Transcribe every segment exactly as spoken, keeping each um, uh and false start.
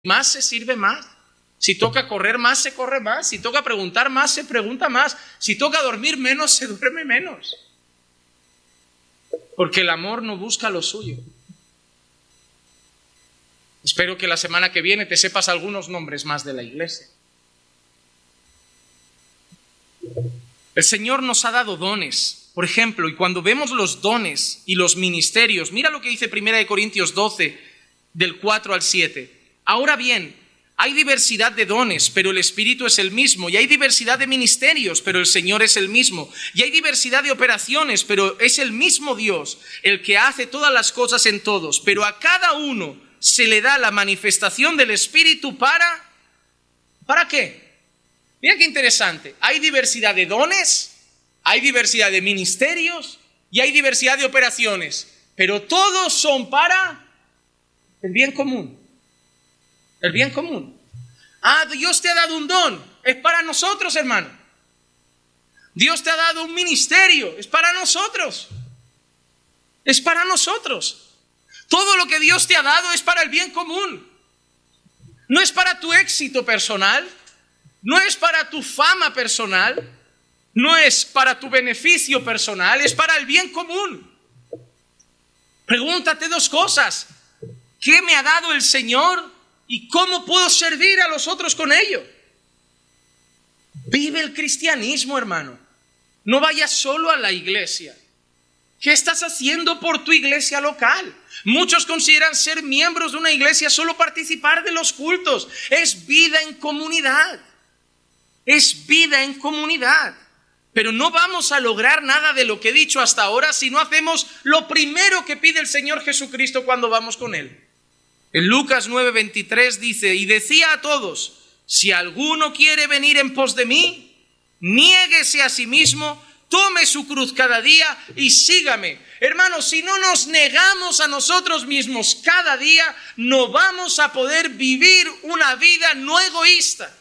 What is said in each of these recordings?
más se sirve más. Si toca correr más, se corre más. Si toca preguntar más, se pregunta más. Si toca dormir menos, se duerme menos. Porque el amor no busca lo suyo. Espero que la semana que viene te sepas algunos nombres más de la iglesia. El Señor nos ha dado dones, por ejemplo, y cuando vemos los dones y los ministerios, mira lo que dice primera de Corintios doce, del cuatro al siete. Ahora bien, hay diversidad de dones, pero el Espíritu es el mismo, y hay diversidad de ministerios, pero el Señor es el mismo, y hay diversidad de operaciones, pero es el mismo Dios, el que hace todas las cosas en todos, pero a cada uno se le da la manifestación del Espíritu para... ¿Para qué? Mira qué interesante. Hay diversidad de dones, hay diversidad de ministerios y hay diversidad de operaciones, pero todos son para el bien común. El bien común. Ah, Dios te ha dado un don, es para nosotros, hermano. Dios te ha dado un ministerio, es para nosotros. Es para nosotros. Todo lo que Dios te ha dado es para el bien común. No es para tu éxito personal, no es para tu fama personal, no es para tu beneficio personal, es para el bien común. Pregúntate dos cosas. ¿Qué me ha dado el Señor y cómo puedo servir a los otros con ello? Vive el cristianismo, hermano. No vayas solo a la iglesia. ¿Qué estás haciendo por tu iglesia local? Muchos consideran ser miembros de una iglesia solo participar de los cultos. Es vida en comunidad. Es vida en comunidad. Pero no vamos a lograr nada de lo que he dicho hasta ahora si no hacemos lo primero que pide el Señor Jesucristo cuando vamos con Él. En Lucas nueve veintitrés dice, y decía a todos, si alguno quiere venir en pos de mí, niéguese a sí mismo, tome su cruz cada día y sígame. Hermanos, si no nos negamos a nosotros mismos cada día, no vamos a poder vivir una vida no egoísta.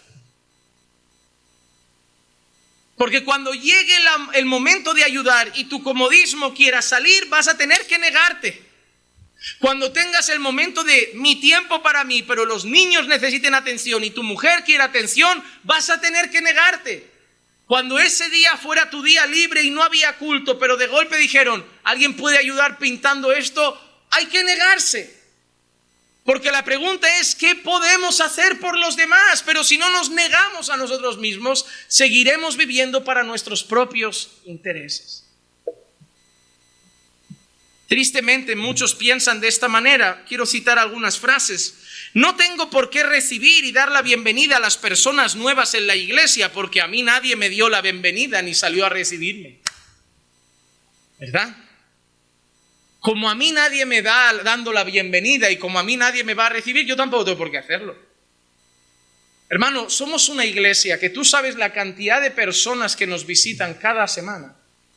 Porque cuando llegue la, el momento de ayudar y tu comodismo quiera salir, vas a tener que negarte. Cuando tengas el momento de mi tiempo para mí, pero los niños necesiten atención y tu mujer quiera atención, vas a tener que negarte. Cuando ese día fuera tu día libre y no había culto, pero de golpe dijeron, ¿alguien puede ayudar pintando esto? Hay que negarse. Porque la pregunta es, ¿qué podemos hacer por los demás? Pero si no nos negamos a nosotros mismos, seguiremos viviendo para nuestros propios intereses. Tristemente, muchos piensan de esta manera. Quiero citar algunas frases. No tengo por qué recibir y dar la bienvenida a las personas nuevas en la iglesia, porque a mí nadie me dio la bienvenida ni salió a recibirme. ¿Verdad? Como a mí nadie me da dando la bienvenida y como a mí nadie me va a recibir, yo tampoco tengo por qué hacerlo. Hermano, somos una iglesia que tú sabes la cantidad de personas que nos visitan cada semana.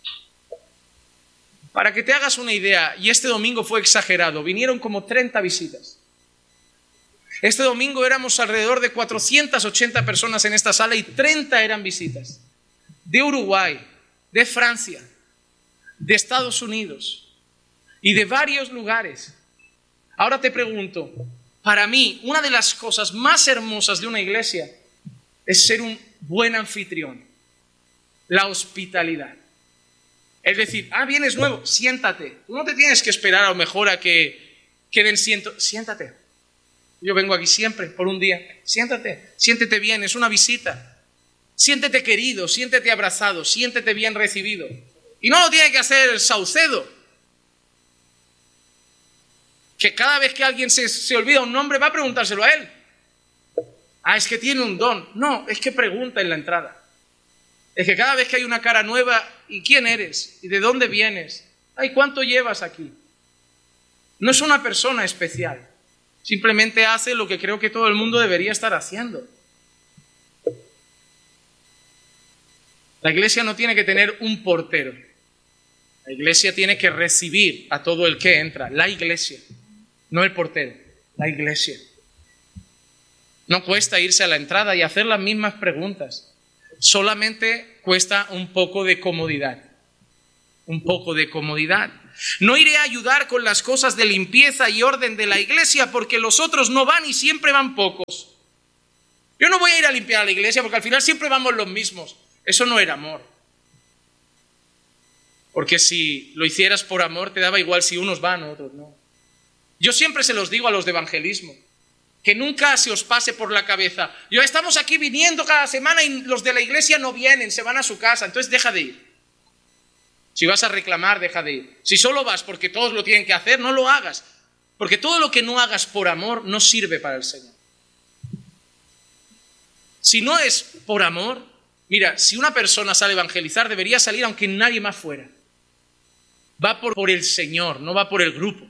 Para que te hagas una idea, y este domingo fue exagerado, vinieron como treinta visitas. Este domingo éramos alrededor de cuatrocientas ochenta personas en esta sala y treinta eran visitas. De Uruguay, de Francia, de Estados Unidos y de varios lugares. Ahora te pregunto, para mí, una de las cosas más hermosas de una iglesia es ser un buen anfitrión, la hospitalidad. Es decir, ah, vienes nuevo, siéntate. Tú no te tienes que esperar a lo mejor a que queden ciento. Siéntate. Yo vengo aquí siempre, por un día. Siéntate, siéntete bien, es una visita. Siéntete querido, siéntete abrazado, siéntete bien recibido. Y no lo tiene que hacer el Saucedo, que cada vez que alguien se, se olvida un nombre va a preguntárselo a él. Ah, es que tiene un don. No, es que pregunta en la entrada. Es que cada vez que hay una cara nueva, ¿y quién eres? ¿Y de dónde vienes? Ay, ¿cuánto llevas aquí? No es una persona especial. Simplemente hace lo que creo que todo el mundo debería estar haciendo. La iglesia no tiene que tener un portero. La iglesia tiene que recibir a todo el que entra. La iglesia, no el portero, la iglesia. No cuesta irse a la entrada y hacer las mismas preguntas. Solamente cuesta un poco de comodidad. Un poco de comodidad. No iré a ayudar con las cosas de limpieza y orden de la iglesia porque los otros no van y siempre van pocos. Yo no voy a ir a limpiar a la iglesia porque al final siempre vamos los mismos. Eso no era amor. Porque si lo hicieras por amor, te daba igual si unos van o otros no. Yo siempre se los digo a los de evangelismo, que nunca se os pase por la cabeza: yo estamos aquí viniendo cada semana y los de la iglesia no vienen, se van a su casa, entonces deja de ir. Si vas a reclamar, deja de ir. Si solo vas porque todos lo tienen que hacer, no lo hagas. Porque todo lo que no hagas por amor no sirve para el Señor. Si no es por amor, mira, si una persona sale a evangelizar, debería salir aunque nadie más fuera. Va por, por el Señor, no va por el grupo.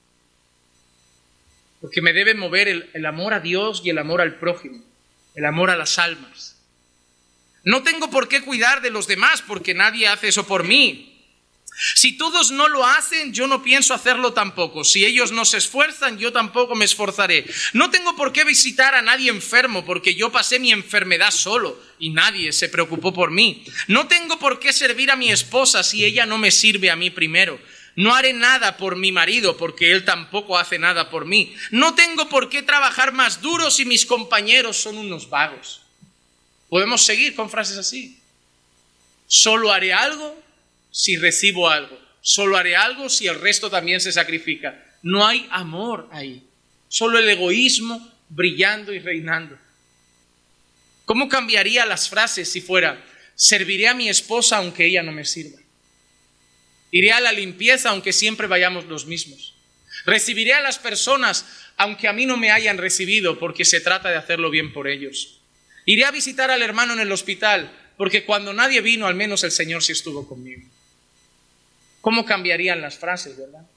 Porque me debe mover el, el amor a Dios y el amor al prójimo, el amor a las almas. No tengo por qué cuidar de los demás porque nadie hace eso por mí. Si todos no lo hacen, yo no pienso hacerlo tampoco. Si ellos no se esfuerzan, yo tampoco me esforzaré. No tengo por qué visitar a nadie enfermo, porque yo pasé mi enfermedad solo y nadie se preocupó por mí. No tengo por qué servir a mi esposa si ella no me sirve a mí primero. No haré nada por mi marido, porque él tampoco hace nada por mí. No tengo por qué trabajar más duro si mis compañeros son unos vagos. Podemos seguir con frases así. Solo haré algo si recibo algo. Solo haré algo si el resto también se sacrifica. No hay amor ahí. Solo el egoísmo brillando y reinando. ¿Cómo cambiaría las frases si fuera: serviré a mi esposa aunque ella no me sirva? Iré a la limpieza aunque siempre vayamos los mismos. Recibiré a las personas aunque a mí no me hayan recibido, porque se trata de hacerlo bien por ellos. Iré a visitar al hermano en el hospital porque cuando nadie vino, al menos el Señor sí estuvo conmigo. ¿Cómo cambiarían las frases, verdad?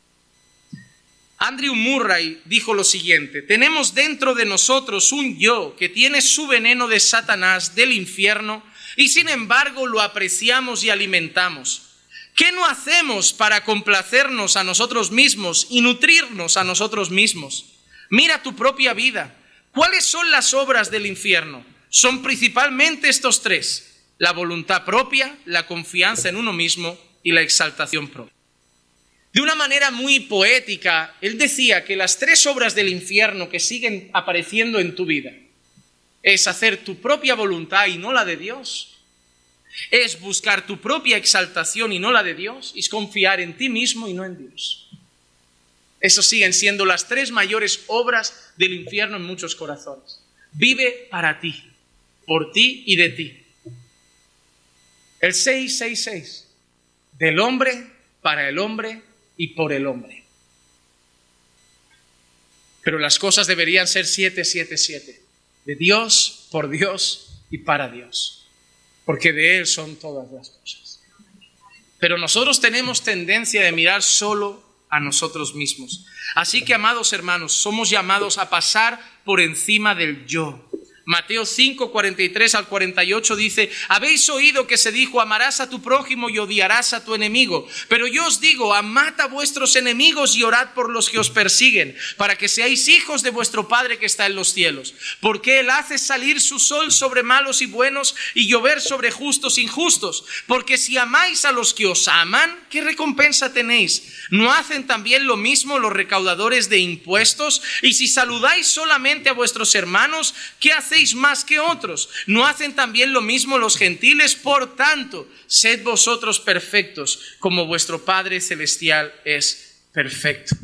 Andrew Murray dijo lo siguiente: tenemos dentro de nosotros un yo que tiene su veneno de Satanás, del infierno, y sin embargo lo apreciamos y alimentamos. ¿Qué no hacemos para complacernos a nosotros mismos y nutrirnos a nosotros mismos? Mira tu propia vida. ¿Cuáles son las obras del infierno? Son principalmente estos tres: la voluntad propia, la confianza en uno mismo y la exaltación propia. De una manera muy poética, él decía que las tres obras del infierno que siguen apareciendo en tu vida es hacer tu propia voluntad y no la de Dios, es buscar tu propia exaltación y no la de Dios, y es confiar en ti mismo y no en Dios. Esas siguen siendo las tres mayores obras del infierno en muchos corazones. Vive para ti, por ti y de ti. El seis seis seis. Del hombre, para el hombre y por el hombre. Pero las cosas deberían ser siete siete siete. De Dios, por Dios y para Dios. Porque de Él son todas las cosas. Pero nosotros tenemos tendencia de mirar solo a nosotros mismos. Así que, amados hermanos, somos llamados a pasar por encima del yo. Mateo cinco, cuarenta y tres al cuarenta y ocho dice: habéis oído que se dijo: amarás a tu prójimo y odiarás a tu enemigo. Pero yo os digo: amad a vuestros enemigos y orad por los que os persiguen, para que seáis hijos de vuestro Padre que está en los cielos. Porque Él hace salir su sol sobre malos y buenos y llover sobre justos e injustos. Porque si amáis a los que os aman, ¿qué recompensa tenéis? ¿No hacen también lo mismo los recaudadores de impuestos? Y si saludáis solamente a vuestros hermanos, ¿qué hacéis más que otros? ¿No hacen también lo mismo los gentiles? Por tanto, sed vosotros perfectos, como vuestro Padre Celestial es perfecto.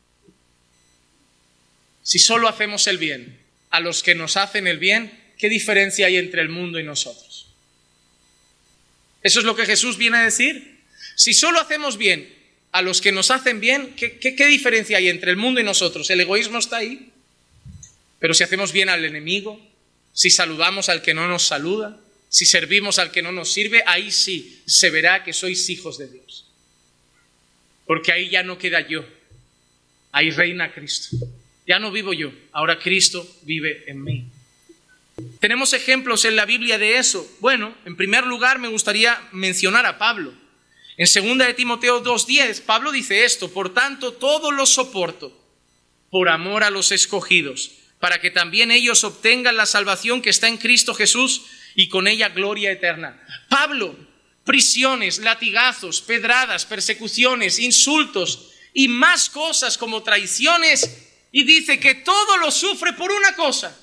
Si solo hacemos el bien a los que nos hacen el bien, ¿qué diferencia hay entre el mundo y nosotros? ¿Eso es lo que Jesús viene a decir? Si solo hacemos bien a los que nos hacen bien, ¿qué, qué, qué diferencia hay entre el mundo y nosotros? El egoísmo está ahí. Pero si hacemos bien al enemigo, si saludamos al que no nos saluda, si servimos al que no nos sirve, ahí sí se verá que sois hijos de Dios. Porque ahí ya no queda yo, ahí reina Cristo. Ya no vivo yo, ahora Cristo vive en mí. ¿Tenemos ejemplos en la Biblia de eso? Bueno, en primer lugar me gustaría mencionar a Pablo. En segunda de Timoteo dos diez, Pablo dice esto: por tanto, todo lo soporto por amor a los escogidos, para que también ellos obtengan la salvación que está en Cristo Jesús y con ella gloria eterna. Pablo, prisiones, latigazos, pedradas, persecuciones, insultos y más cosas como traiciones, y dice que todo lo sufre por una cosa,